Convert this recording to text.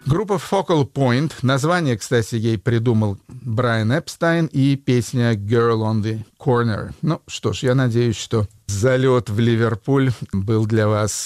Группа Focal Point. Название, кстати, ей придумал Брайан Эпстайн, и песня «Girl on the Corner». Ну что ж, я надеюсь, что залет в Ливерпуль был для вас